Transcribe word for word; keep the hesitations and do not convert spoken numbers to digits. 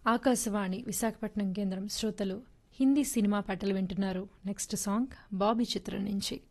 ఆకాశవాణి విశాఖపట్నం కేంద్రం శ్రోతలు హిందీ సినిమా పాటలు వింటున్నారు. నెక్స్ట్ సాంగ్ బాబీ చిత్రం నుంచి.